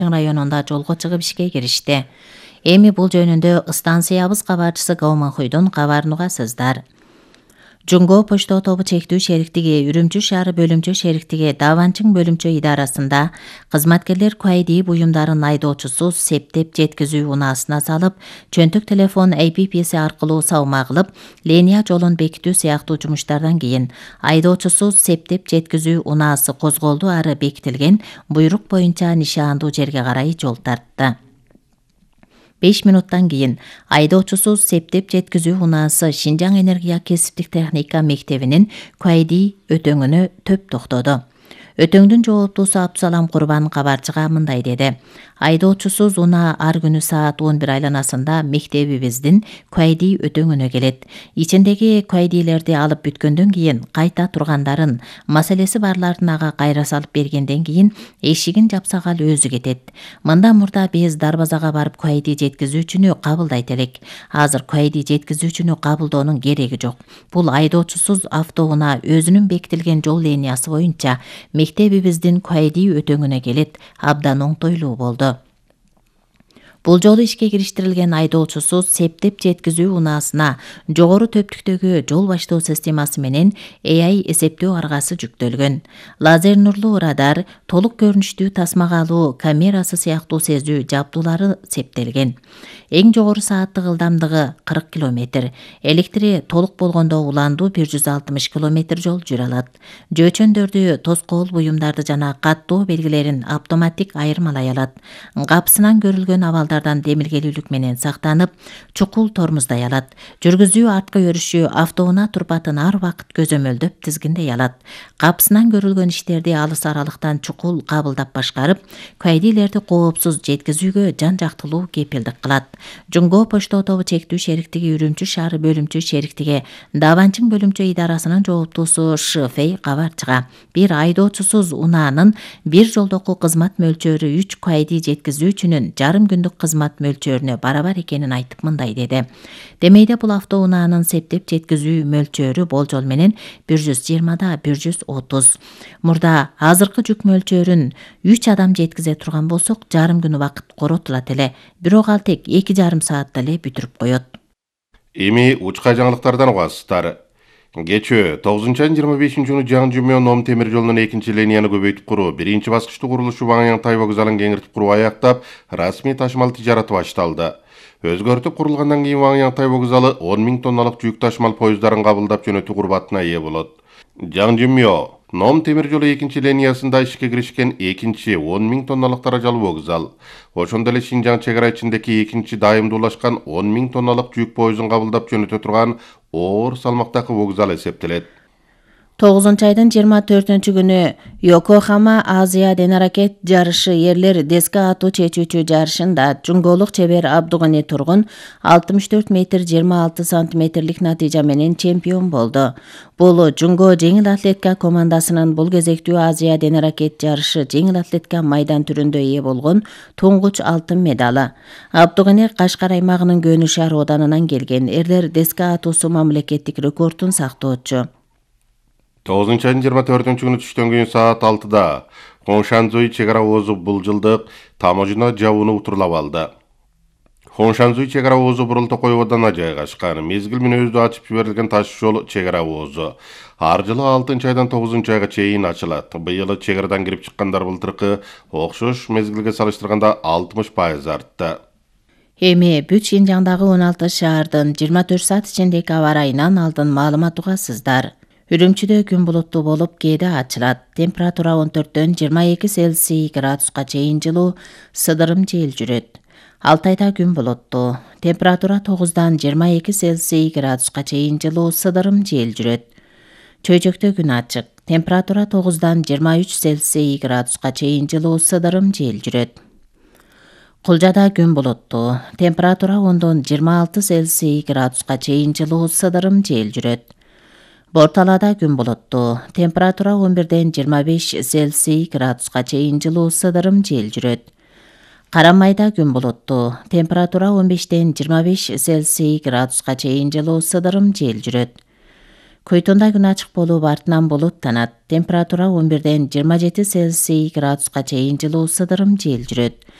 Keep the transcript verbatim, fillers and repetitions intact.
районунда жолго чыгып ишке киришти. Эми бул жөнүндө станциябыз кабарчысы Гауманхуйдун кабарын угасыздар. Жунго почто тобу чектүү шериктиги Үрүмчү шаары бөлүмчө шериктиги Даванчың бөлүмчө идарасында кызматкерлер куайдии буюмдарын айдоочусуз септеп жеткизүү унаасына салып, чөнтөк телефон A P P-си аркылуу сабма кылып, линия жолун бекитүү сыяктуу жумуштардан кийин айдоочусуз септеп жеткизүү унаасы козголду ары бекитилген буйрук боюнча нишаандуу жерге карай жол тартты. беш минуттан кийин айдоочусуз септеп жеткизүү унаасы Шинжаң энергия кесиптик техника мектебинин куайдии өтөңүнө төп токтоду. Өтөңдүн жооптуусу Абдусалам Курбан кабарчыга мындай деди. Айдоочусуз унаа ар күнү саат он бир айланасында мектебибиздин куайдии өтөңүнө келет. Ичиндеги куайдийлерди алып бүткөндөн кийин кайта тургандарын, маселеси барларын ага кайра салып бергенден кийин эшигин жапсак ал өзү кетет. Мындан мурда биз дарбазага барып куайдии жеткизүүчүнү кабылдайт элек. Азыр куайдии жеткизүүчүнү кабылдоонун кереги жок. Бул айдоочусуз автоунаа өзүнүн бекитилген жол линиясы боюнча мектебибиздин куайдии өтөңүнө келет. Абдан оңтойлуу болду. Бул жолу ишке кириштирилген айдоочусуз септеп жеткизүү унаасына жогору төптүктөгү жол баштоо системасы менен A I эсептөө аргасы жүктөлгөн. Лазер нурлуу радар, толук көрүнүштүү тасмага алуу камерасы сыяктуу сезүү жабдуулары септелген. Эң жогору сааттык ылдамдыгы кырк километр. Электри толук болгондо уландуу бир жүз алтымыш километр жол жүрө алат. Жөөчөндөрдү, тоскоол буюмдарды жана каттоо белгилерин автоматтик айырмалай алат. Капсынан көрүлгөн абалдардан демилгелүүлүк менен сактанып, чукул тормуздай алат. Жүргүзүү арткы өрүшү автоунаа турпатын ар убакыт көзөмөлдөп тизгиндей алат. Капсынан көрүлгөн иштерди алыс аралыктан чукул кабылдап башкарып, куайдийлерди коопсуз жеткизүүгө жан жактылуу кепилдик кылат. Жунго почто тобу чектүү шериктиги Үрүмчү шаары бөлүмчө шериктиги Даванчың бөлүмчө идарасынын жооптуусу Шфей кабарчыга бир айдоочусуз унаанын бир жолдоку кызмат мөлчөрү үч куайдии жеткизүүчүнүн жарым күндүк кызмат мөлчөрүнө барабар экенин айтып мындай деди. Демейде бул автоунаанын септеп жеткизүү мөлчөрү болжол менен бир жүз жыйырмада бир жүз отуз. Мурда азыркы жүк мөлчөрүн үч адам жеткизе турган болсок, жарым күн убакыт коротулат эле. Бирок ал тек эки жарым саатта эле бүтүрүп коет. Эми учка жаңылыктардан угасыздар. Кечээ тогузунчу айдын жыйырма бешинчи күнү Жаң Жумё Ном темир жолунун экинчи линияны көбөйтүп куруу, биринчи баскычтуу курулушу Ваңяң Тай вокзалын кеңиртип куруу аяктап, расмий ташымал тижараты башталды. Өзгөртүп курулгандан кийин Ваңяң Тай вокзалы он миң тонналык жүк ташымал поезддарын кабылдап жөнөтүү курбатына ээ болот. Жаң Жумё Ном темир жолу экинчи линиясында ишке киришкен экинчи он миң тонналык даражалуу вокзал. Ошондой эле Шинжаң чек ара ичиндеги экинчи дайымдуулашкан он миң тонналык жүк поездун кабылдап жөнөтө турган оор салмактагы вокзал эсептелет. тогузунчу айдын жыйырма төртүнчү күнү Йокохама Азия денаракет жарышы эрлер дески атуу чечүүчү жарышында жунголук чебер Абдугани Тургун алтымыш төрт метр жыйырма алты сантиметрлик натыйжа менен чемпион болду. Бул жунго жеңил атлетика командасынын бул кезектүү Азия денаракет жарышы жеңил атлетика майдан түрүндө ээ болгон туңгуч алтын медалы. Абдугани Кашкар аймагынын Көнү шаар оданынан келген, эрлер дески атуусу мамлекеттик рекордун сактоочу. тогузунчу айдын жыйырма төртүнчү күнү түштөн кийин саат алтыда Хоншанзуй чек ара оозу бул жылдык таможня жабууну утурлап алды. Хоншанзуй чек ара оозу Бурул Токой оодана жайгашкан. Мезгил мүнөздө ачып жиберилген таш жол чек ара оозу. Ар жылы алтынчы айдан тогузунчу айга чейин ачылат. Быйыл чек арадан кирип чыккандар былтыркы окшош мезгилге салыштырганда алтымыш пайыз артты. Эми бүт Шинжаңдагы он алты шаардын жыйырма төрт саат ичиндеги аба ырайынан алдын маалымат угасыздар. Үрүмчүдө күн булуттуу болуп, кээде ачылат. Температура он төрттөн жыйырма эки Цельсий градуска чейин жылуу, сыдырым жел жүрөт. Алтайда күн булуттуу. Температура тогуздан жыйырма эки Цельсий градуска чейин жылуу, сыдырым жел жүрөт. Чөйжөктө күн ачык. Температура тогуздан жыйырма үч Цельсий градуска чейин жылуу, сыдырым жел жүрөт. Кулжада күн булуттуу. Температура ондон жыйырма алты Цельсий градуска чейин жылуу, сыдырым жел жүрөт. Борталада күн булуттуу. Температура он бирден жыйырма беш Цельсий градуска чейин жылуу, сыдырым жел жүрөт. Карамайда күн булуттуу. Температура он бештен жыйырма беш Цельсий градуска чейин жылуу, сыдырым жел жүрөт. Көйтонда күн ачык болуп артынан булуттанат. Температура он бирден жыйырма жети Цельсий градуска чейин жылуу сыдырым жел жүрөт.